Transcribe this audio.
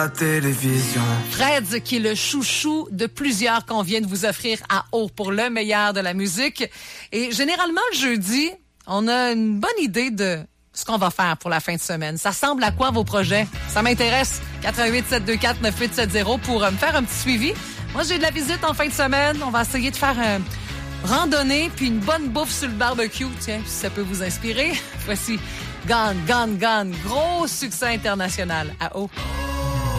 La télévision. Fred, qui est le chouchou de plusieurs qu'on vient de vous offrir à Haut pour le meilleur de la musique. Et généralement, le jeudi, on a une bonne idée de ce qu'on va faire pour la fin de semaine. Ça ressemble à quoi vos projets? Ça m'intéresse. 88-724-9870 pour me faire un petit suivi. Moi, j'ai de la visite en fin de semaine. On va essayer de faire une randonnée puis une bonne bouffe sur le barbecue. Tiens, si ça peut vous inspirer. Voici Gone, Gone, Gone. Gros succès international à Haut.